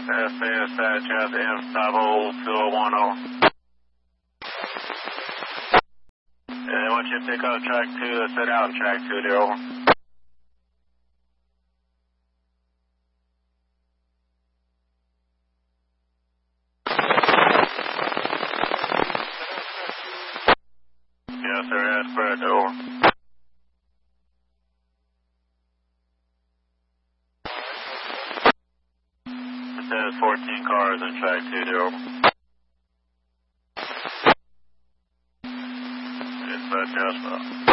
SAS Chaz M 50210. I want you to pick up track 2, set out on track 2 there, over. Yes, sir, that's correct, over. It says 14 cars on track 2 there, over. It's Jasper.